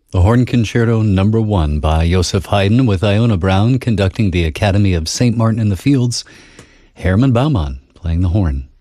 The Horn Concerto Number 1 by Joseph Haydn, with Iona Brown conducting the Academy of St. Martin in the Fields, Hermann Baumann playing the horn.